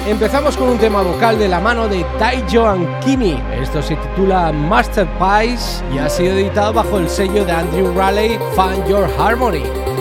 Empezamos con un tema vocal de la mano de Taiyo and Kimi. Esto se titula Masterpiece y ha sido editado bajo el sello de Andrew Raleigh, Find Your Harmony.